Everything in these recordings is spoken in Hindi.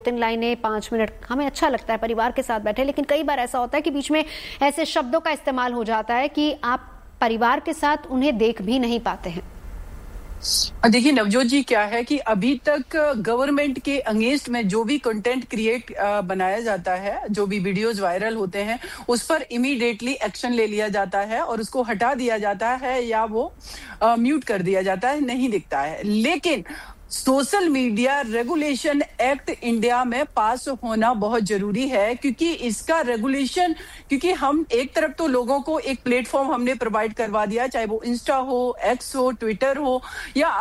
3 लाइनें 5 मिनट हमें अच्छा लगता है परिवार के साथ बैठे, लेकिन कई बार ऐसा होता है कि बीच में ऐसे शब्दों का इस्तेमाल हो जाता है कि आप परिवार के साथ उन्हें देख भी नहीं पाते हैं। देखिए नवजोत जी, क्या है कि अभी तक गवर्नमेंट के अगेंस्ट में जो भी कंटेंट क्रिएट बनाया जाता है, जो भी वीडियोस वायरल होते हैं, उस पर इमीडिएटली एक्शन ले लिया जाता है और उसको हटा दिया जाता है या वो म्यूट कर दिया जाता है, नहीं दिखता है। लेकिन social media regulation act India में पास होना बहुत जरूरी है, क्योंकि इसका रेगुलेशन, क्योंकि हम एक तरफ तो लोगों को एक प्लेटफॉर्म हमने प्रोवाइड करवा दिया, चाहे वो इंस्टा हो, एक्स हो, ट्विटर हो या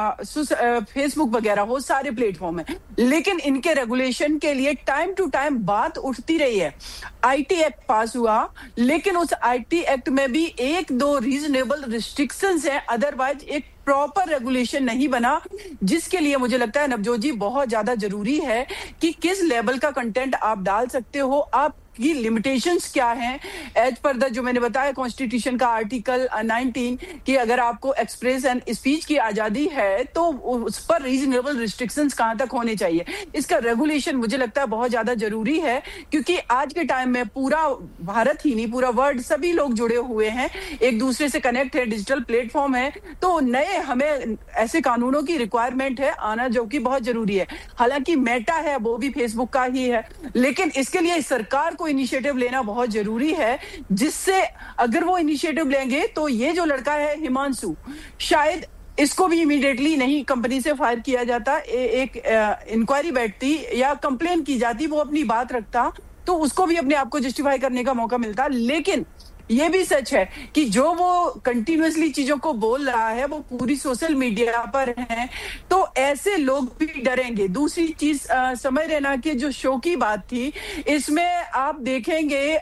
फेसबुक वगैरह हो, सारे प्लेटफॉर्म है। लेकिन इनके रेगुलेशन के लिए टाइम टू टाइम बात उठती रही है। आईटी एक्ट पास हुआ, लेकिन उस आईटी एक्ट में भी 1-2 रीजनेबल रिस्ट्रिक्शंस हैं, अदरवाइज एक प्रॉपर रेगुलेशन नहीं बना, जिसके लिए मुझे लगता है नवजोत जी बहुत ज्यादा जरूरी है कि किस लेवल का कंटेंट आप डाल सकते हो, आप की लिमिटेशंस क्या हैं एज पर द, जो मैंने बताया कॉन्स्टिट्यूशन का आर्टिकल 19 कि अगर आपको एक्सप्रेस एंड स्पीच की आजादी है तो उस पर रीजनेबल रिस्ट्रिक्शंस कहां तक होने चाहिए। इसका रेगुलेशन मुझे लगता है बहुत ज्यादा जरूरी है, क्योंकि आज के टाइम में पूरा भारत ही नहीं, पूरा वर्ल्ड, सभी लोग जुड़े हुए हैं, एक दूसरे से कनेक्ट है, डिजिटल प्लेटफॉर्म है, तो नए हमें ऐसे कानूनों की रिक्वायरमेंट है आना, जो कि बहुत जरूरी है। हालांकि मेटा है वो भी फेसबुक का ही है, लेकिन इसके लिए सरकार को इनिशिएटिव लेना बहुत जरूरी है, जिससे अगर वो इनिशिएटिव लेंगे तो ये जो लड़का है हिमांशु, शायद इसको भी इमीडिएटली नहीं कंपनी से फायर किया जाता, एक इंक्वायरी बैठती या कंप्लेन की जाती, वो अपनी बात रखता तो उसको भी अपने आप को जस्टिफाई करने का मौका मिलता। लेकिन ये भी सच है कि जो वो कंटिन्यूअसली चीजों को बोल रहा है वो पूरी सोशल मीडिया पर है, तो ऐसे लोग भी डरेंगे। दूसरी चीज समझ लेना कि जो शो की बात थी, इसमें आप देखेंगे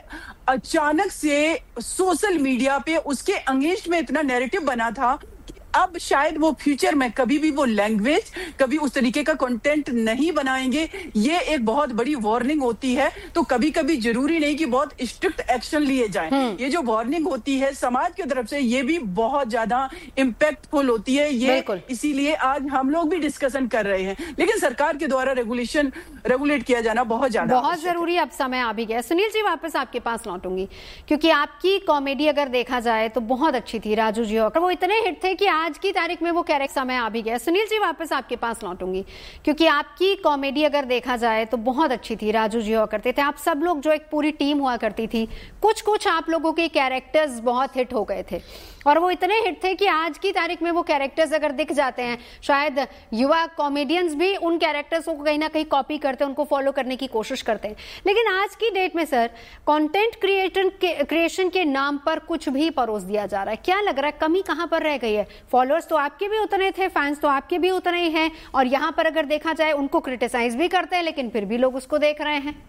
अचानक से सोशल मीडिया पे उसके अगेंस्ट में इतना नैरेटिव बना था, अब शायद वो फ्यूचर में कभी भी वो लैंग्वेज, कभी उस तरीके का कंटेंट नहीं बनाएंगे। ये एक बहुत बड़ी वार्निंग होती है, तो कभी कभी जरूरी नहीं कि बहुत स्ट्रिक्ट एक्शन लिए जाएं। ये जो वार्निंग होती है समाज की तरफ से, ये भी बहुत ज्यादा इम्पैक्टफुल होती है। ये इसीलिए आज हम लोग भी डिस्कशन कर रहे हैं, लेकिन सरकार के द्वारा रेगुलेट किया जाना बहुत जरूरी। अब समय आ भी गया। सुनील जी, वापस आपके पास लौटूंगी, क्योंकि आपकी कॉमेडी अगर देखा जाए तो बहुत अच्छी थी। राजू जी होकर वो इतने हिट थे कि आज की तारीख में वो कैरेक्टर समय आ भी गया। सुनील जी, वापस आपके पास लौटूंगी, क्योंकि आपकी कॉमेडी अगर देखा जाए तो बहुत अच्छी थी। राजू जी हुआ करते थे, आप सब लोग जो एक पूरी टीम हुआ करती थी, कुछ आप लोगों के कैरेक्टर्स बहुत हिट हो गए थे, और वो इतने हिट थे कि आज की तारीख में वो कैरेक्टर्स अगर दिख जाते हैं, शायद युवा कॉमेडियंस भी उन कैरेक्टर्स को कहीं ना कहीं कॉपी करते हैं, उनको फॉलो करने की कोशिश करते हैं। लेकिन आज की डेट में सर, कंटेंट क्रिएशन के नाम पर कुछ भी परोस दिया जा रहा है। क्या लग रहा है कमी कहां पर रह गई है? फॉलोअर्स तो आपके भी उतने थे, फैंस तो आपके भी उतने ही हैं, और यहां पर अगर देखा जाए उनको क्रिटिसाइज भी करते हैं, लेकिन फिर भी लोग उसको देख रहे हैं।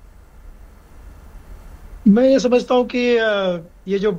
मैं ये समझता हूं कि ये जो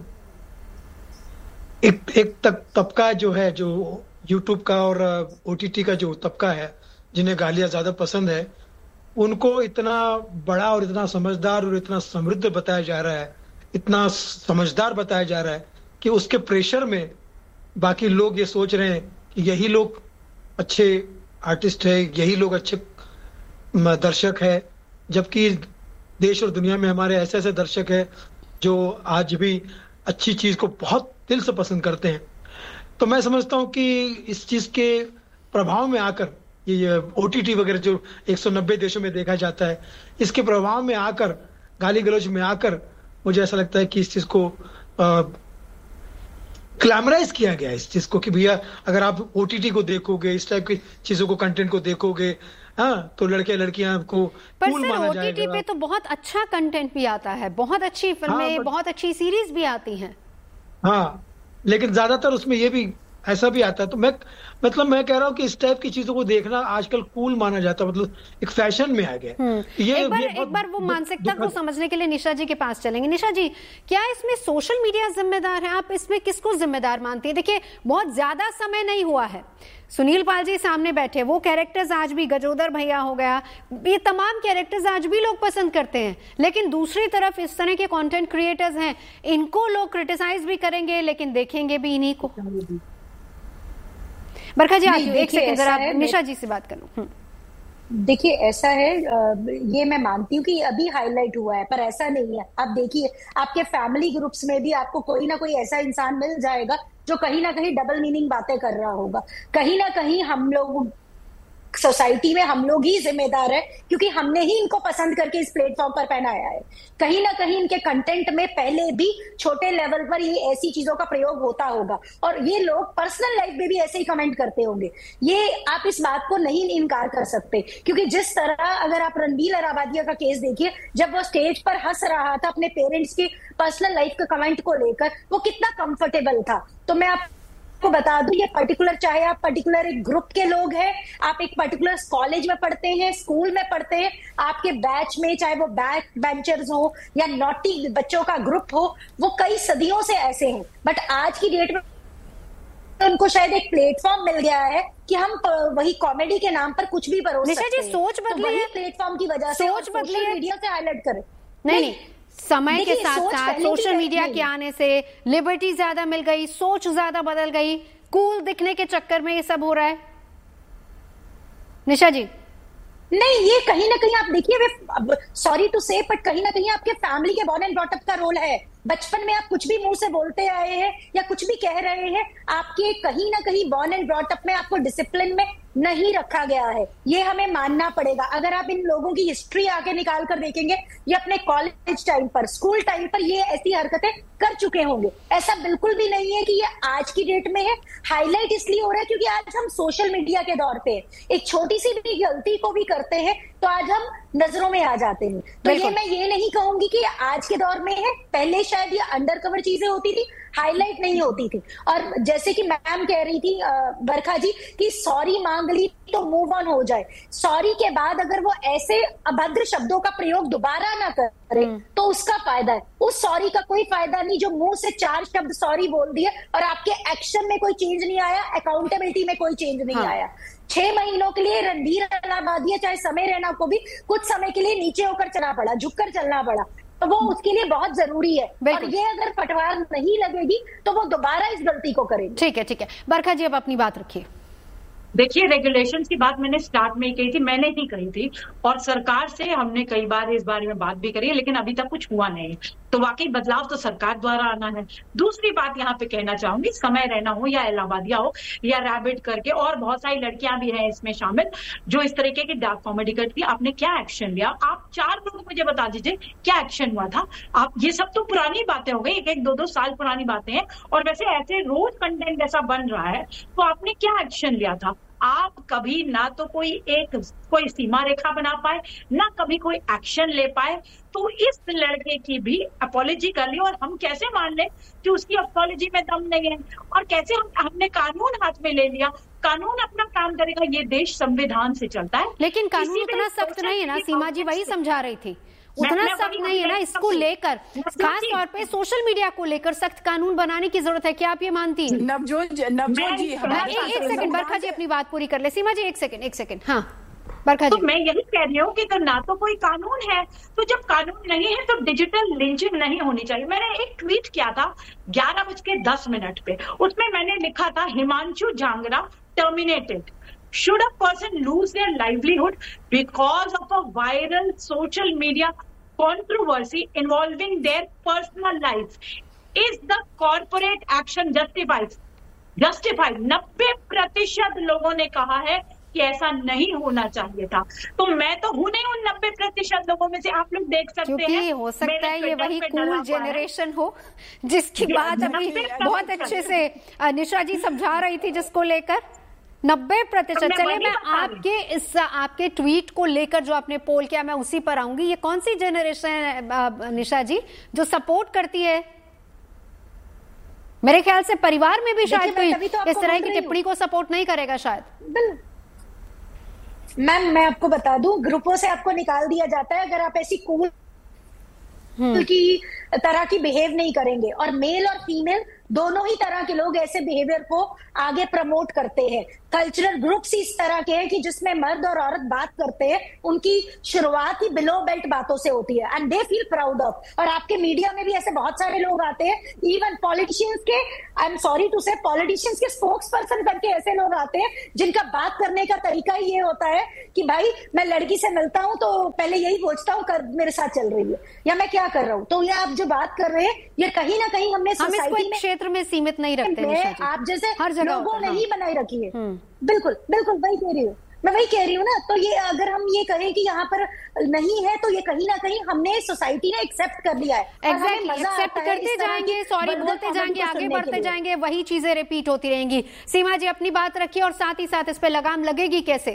एक तबका जो है, जो यूट्यूब का और ओटीटी का जो तबका है, जिन्हें गालियां ज्यादा पसंद है, उनको इतना बड़ा और इतना समझदार और इतना समृद्ध बताया जा रहा है, इतना समझदार बताया जा रहा है कि उसके प्रेशर में बाकी लोग ये सोच रहे हैं कि यही लोग अच्छे आर्टिस्ट है, यही लोग अच्छे दर्शक है, जबकि देश और दुनिया में हमारे ऐसे ऐसे दर्शक है जो आज भी अच्छी चीज को बहुत दिल से पसंद करते हैं। तो मैं समझता हूं कि इस चीज के प्रभाव में आकर, ये ओटीटी वगैरह जो 190 देशों में देखा जाता है, इसके प्रभाव में आकर, गाली गलौज में आकर, मुझे ऐसा लगता है कि इस चीज को ग्लैमराइज किया गया है, इस चीज को कि भैया अगर आप ओटीटी को देखोगे, इस टाइप की चीजों को, कंटेंट को देखोगे, हाँ, तो लड़के लड़कियां आपको कूल माना जाएगा। ओटीटी पे तो बहुत अच्छा कंटेंट भी आता है, बहुत अच्छी फिल्में, हाँ, बहुत अच्छी सीरीज भी आती हैं। हाँ, लेकिन ज्यादातर उसमें ये भी ऐसा भी आता है। तो मैं कह रहा हूँ कि इस टाइप की चीजों को देखना आजकल कूल माना जाता है, मतलब एक फैशन में आ गया। एक बार वो मानसिकता को समझने के लिए निशा जी के पास चलेंगे। निशा जी, क्या इसमें सोशल मीडिया जिम्मेदार है? आप इसमें किसको जिम्मेदार मानती है? देखिए, बहुत ज्यादा समय नहीं हुआ है, सुनील पाल जी सामने बैठे, वो कैरेक्टर्स आज भी, गजोदर भैया हो गया, ये तमाम कैरेक्टर्स आज भी लोग पसंद करते हैं। लेकिन दूसरी तरफ इस तरह के कंटेंट क्रिएटर्स हैं, इनको लोग क्रिटिसाइज भी करेंगे, लेकिन देखेंगे भी इन्हीं को। बरखा जी, आती हूँ, एक सेकंड, जरा निशा जी से बात कर लूं। देखिए ऐसा है, ये मैं मानती हूँ कि अभी हाईलाइट हुआ है, पर ऐसा नहीं है। आप देखिए आपके फैमिली ग्रुप्स में भी आपको कोई ना कोई ऐसा इंसान मिल जाएगा जो कहीं ना कहीं डबल मीनिंग बातें कर रहा होगा। कहीं ना कहीं हम लोग सोसाइटी में हम लोग ही जिम्मेदार है, क्योंकि हमने ही इनको पसंद करके इस प्लेटफॉर्म पर पहनाया है। कहीं ना कहीं इनके कंटेंट में पहले भी छोटे लेवल पर ये ऐसी चीजों का प्रयोग होता होगा, और ये लोग पर्सनल लाइफ में भी ऐसे ही कमेंट करते होंगे। ये आप इस बात को नहीं इनकार कर सकते, क्योंकि जिस तरह अगर आप रणबीर अलाहाबादिया का केस देखिए, जब वो स्टेज पर हंस रहा था अपने पेरेंट्स की पर्सनल लाइफ के कमेंट को लेकर, वो कितना कंफर्टेबल था। तो मैं आपको बता दूं, ये पर्टिकुलर, चाहे आप पर्टिकुलर एक ग्रुप के लोग हैं, आप एक पर्टिकुलर कॉलेज में पढ़ते हैं, स्कूल में पढ़ते हैं, आपके बैच में चाहे वो बैक बेंचर्स हो या नॉटी बच्चों का ग्रुप हो, वो कई सदियों से ऐसे हैं। बट आज की डेट में उनको शायद एक प्लेटफॉर्म मिल गया है कि हम वही कॉमेडी के नाम पर कुछ भी परोस सकते हैं। सोच बदली है, प्लेटफॉर्म की वजह से सोच बदली है, मीडिया से हाईलाइट करें। नहीं, समय के साथ साथ सोशल मीडिया के आने से लिबर्टी ज्यादा मिल गई, सोच ज्यादा बदल गई, कूल दिखने के चक्कर में ये सब हो रहा है। निशा जी, नहीं, ये कहीं ना कहीं आप देखिए, सॉरी टू से, बट कहीं ना कहीं आपके फैमिली के बॉर्न एंड ब्रॉट अप का रोल है। बचपन में आप कुछ भी मुंह से बोलते आए हैं या कुछ भी कह रहे हैं, आपके कहीं ना कहीं बॉर्न एंड ब्रॉट अप में आपको डिसिप्लिन में नहीं रखा गया है, ये हमें मानना पड़ेगा। अगर आप इन लोगों की हिस्ट्री आगे निकाल कर देखेंगे, ये अपने कॉलेज टाइम पर, स्कूल टाइम पर ये ऐसी हरकतें कर चुके होंगे। ऐसा बिल्कुल भी नहीं है कि ये आज की डेट में है। हाईलाइट इसलिए हो रहा है क्योंकि आज हम सोशल मीडिया के दौर पे एक छोटी सी भी गलती को भी करते हैं तो आज हम नजरों में आ जाते हैं। तो ये मैं ये नहीं कहूंगी कि आज के दौर में है, पहले शायद ये अंडर कवर चीजें होती थी, हाईलाइट नहीं होती थी। और जैसे कि मैम कह रही थी बरखा जी कि सॉरी मांग ली तो मूव ऑन हो जाए, सॉरी के बाद अगर वो ऐसे अभद्र शब्दों का प्रयोग दोबारा ना करे तो उसका फायदा है। उस सॉरी का कोई फायदा नहीं जो मुंह से 4 शब्द सॉरी बोल दिए और आपके एक्शन में कोई चेंज नहीं आया, अकाउंटेबिलिटी में कोई चेंज नहीं आया। 6 महीनों के लिए रणबीर अलाहाबादिया चाहे समय रैना को भी कुछ समय के लिए नीचे होकर चलना पड़ा, झुककर चलना पड़ा, तो वो उसके लिए बहुत जरूरी है। और ये अगर पटवार नहीं लगेगी तो वो दोबारा इस गलती को करेगी। ठीक है। बरखा जी, अब अपनी बात रखिए। देखिए, रेगुलेशंस की बात मैंने स्टार्ट में ही कही थी, मैंने ही कही थी, और सरकार से हमने कई बार इस बारे में बात भी करी है, लेकिन अभी तक कुछ हुआ नहीं। तो वाकई बदलाव तो सरकार द्वारा आना है। दूसरी बात यहाँ पे कहना चाहूंगी, समय रैना हो या अलाहाबादिया हो या रैबिट करके और बहुत सारी लड़कियां भी हैं इसमें शामिल जो इस तरीके की डार्क कॉमेडी करती है, आपने क्या एक्शन लिया? आप 4 लोग मुझे बता दीजिए क्या एक्शन हुआ था। आप ये सब तो पुरानी बातें हो गई, 1-2 साल पुरानी बातें हैं, और वैसे ऐसे रोज कंटेंट ऐसा बन रहा है, तो आपने क्या एक्शन लिया था? आप कभी ना तो कोई सीमा रेखा बना पाए, ना कभी कोई एक्शन ले पाए। तो इस लड़के की भी अपॉलॉजी कर ली, और हम कैसे मान लें कि उसकी अपॉलॉजी में दम नहीं है? और कैसे हमने कानून हाथ में ले लिया, कानून अपना काम करेगा, ये देश संविधान से चलता है। लेकिन कानून उतना सख्त नहीं है ना, सीमा जी वही समझा रही थी, उतना सख्त नहीं है ना। इसको लेकर खास तौर पे सोशल मीडिया को लेकर सख्त कानून बनाने की जरूरत है, क्या आप ये मानती हैं? नवजोत जी, एक सेकंड बरखा जी अपनी बात पूरी कर ले। सीमा जी एक सेकंड। हाँ बरखा जी, तो मैं यही कह रही हूँ कि तो ना तो कोई कानून है, तो जब कानून नहीं है तो डिजिटल लिंचिंग नहीं होनी चाहिए। मैंने एक ट्वीट किया था 11:10 पे, उसमें मैंने लिखा था Himanshu Jangra terminated. Should a person lose their livelihood because of a viral social media controversy involving their personal life? Is the corporate action justified? 90% लोगों ने कहा है कि ऐसा नहीं होना चाहिए था। तो मैं तो हूं नहीं उन 90% लोगों में से, आप लोग देख सकते हैं। क्योंकि हो सकता है ये वही कूल जेनरेशन हो जिसकी बात अभी बहुत अच्छे से निशा जी समझा रही थी, जिसको लेकर 90%। चलिए मैं आपके ट्वीट को लेकर जो आपने पोल किया, मैं उसी पर आऊंगी। ये कौन सी जनरेशन है निशा जी जो सपोर्ट करती है? मेरे ख्याल से परिवार में भी शायद कोई इस तरह की टिप्पणी को सपोर्ट नहीं करेगा शायद। मैम मैं आपको बता दूं, ग्रुपों से आपको निकाल दिया जाता है अगर आप ऐसी कूल की तरह की बिहेव नहीं करेंगे। और मेल और फीमेल दोनों ही तरह के लोग ऐसे बिहेवियर को आगे प्रमोट करते हैं। कल्चरल ग्रुप्स इस तरह के हैं कि जिसमें मर्द और औरत बात करते हैं, उनकी शुरुआत ही बिलो बेल्ट बातों से होती है and they feel proud of. और आपके मीडिया में भी ऐसे बहुत सारे लोग आते हैं, इवन पॉलिटिशियंस के, आई एम सॉरी टू से, पॉलिटिशियंस के स्पोक्स पर्सन करके ऐसे लोग आते हैं जिनका बात करने का तरीका ही ये होता है कि भाई मैं लड़की से मिलता हूं तो पहले यही पूछता हूं कर मेरे साथ चल रही है या मैं क्या कर रहा हूं। तो ये आप जो बात कर रहे हैं, ये कहीं ना कहीं हमने सोसाइटी में क्षेत्र में सीमित नहीं रखते, आप जैसे हर जगह लोगों ने ही बनाई रखी है। बिल्कुल बिल्कुल वही कह रही हूँ मैं, वही कह रही हूँ ना। तो ये अगर हम ये कहें कि यहाँ पर नहीं है, तो ये कहीं ना कहीं हमने सोसाइटी ने एक्सेप्ट कर लिया है। एक्सेप्ट करते जाएंगे, सॉरी बोलते जाएंगे, आगे बढ़ते जाएंगे, वही चीजें रिपीट होती रहेंगी। सीमा जी अपनी बात रखिए और साथ ही साथ इस पे लगाम लगेगी कैसे?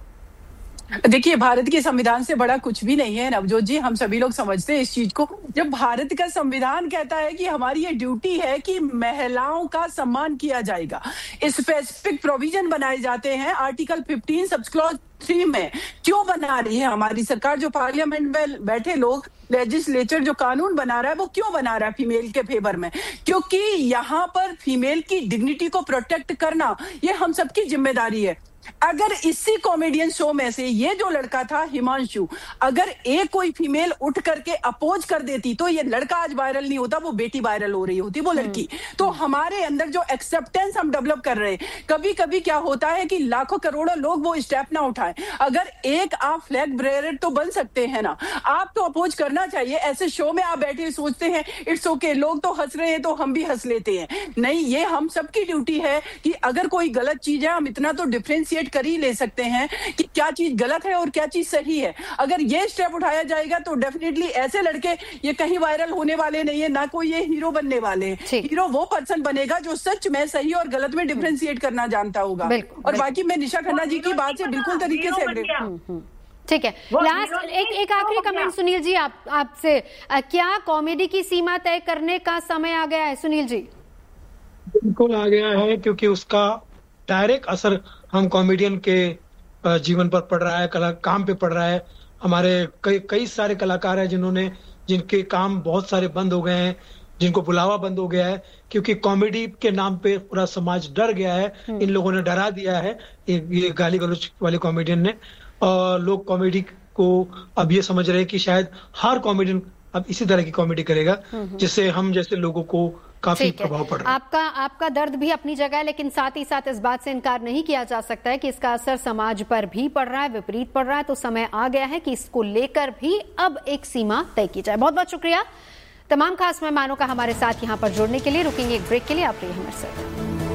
देखिए, भारत के संविधान से बड़ा कुछ भी नहीं है नवजोत जी, हम सभी लोग समझते हैं इस चीज को। जब भारत का संविधान कहता है कि हमारी ये ड्यूटी है कि महिलाओं का सम्मान किया जाएगा, स्पेसिफिक प्रोविजन बनाए जाते हैं आर्टिकल 15 सब क्लॉज 3 में। क्यों बना रही है हमारी सरकार? जो पार्लियामेंट में बैठे लोग, लेजिस्लेचर जो कानून बना रहा है, वो क्यों बना रहा है फीमेल के फेवर में? क्योंकि यहाँ पर फीमेल की डिग्निटी को प्रोटेक्ट करना ये हम सबकी जिम्मेदारी है। अगर इसी कॉमेडियन शो में से ये जो लड़का था हिमांशु, अगर एक कोई फीमेल उठ करके अपोज कर देती तो ये लड़का आज वायरल नहीं होता, वो बेटी वायरल हो रही होती, वो लड़की। तो हमारे अंदर जो एक्सेप्टेंस हम डेवलप कर रहे हैं, कभी कभी क्या होता है कि लाखों करोड़ों लोग वो स्टेप ना उठाएं। अगर एक आप फ्लैग बेयरर तो बन सकते हैं ना, आप तो अपोज करना चाहिए। ऐसे शो में आप बैठे सोचते हैं इट्स ओके, लोग तो हंस रहे हैं तो हम भी हंस लेते हैं। नहीं, ये हम सबकी ड्यूटी है कि अगर कोई गलत चीज है, हम इतना तो डिफरेंशिएट कर ही ले सकते हैं कि क्या चीज गलत है और क्या चीज सही है। अगर ये स्टेप उठाया जाएगा तो डेफिनेटली ऐसे लड़के ये कहीं वायरल होने वाले नहीं है, ना कोई ये हीरो बनने वाले हैं। हीरो वो पर्सन बनेगा जो सच में सही और गलत में डिफरेंशिएट करना जानता होगा। और बाकी मैं निशा खन्ना जी की बात से बिल्कुल तरीके से एग्री। ठीक है, लास्ट एक आखिरी कमेंट सुनील जी आपसे, क्या कॉमेडी की सीमा तय करने का समय आ गया है? सुनील जी बिल्कुल आ गया है, क्योंकि उसका डायरेक्ट असर हम कॉमेडियन के जीवन पर पड़ रहा है, काम पे पड़ रहा है। हमारे कई सारे कलाकार हैं जिनके काम बहुत सारे बंद हो गए हैं, जिनको बुलावा बंद हो गया है, क्योंकि कॉमेडी के नाम पे पूरा समाज डर गया है। इन लोगों ने डरा दिया है, ये गाली गलौज वाले कॉमेडियन ने। और लोग कॉमेडी को अब ये समझ रहे हैं कि शायद हर कॉमेडियन अब इसी तरह की कॉमेडी करेगा, जिससे हम जैसे लोगों को काफी प्रभाव पड़ रहा है। आपका दर्द भी अपनी जगह है, लेकिन साथ ही साथ इस बात से इनकार नहीं किया जा सकता है कि इसका असर समाज पर भी पड़ रहा है, विपरीत पड़ रहा है। तो समय आ गया है कि इसको लेकर भी अब एक सीमा तय की जाए। बहुत बहुत शुक्रिया तमाम खास मेहमानों का हमारे साथ यहाँ पर जुड़ने के लिए। रुकेंगे एक ब्रेक के लिए, आप रहिए हमारे साथ।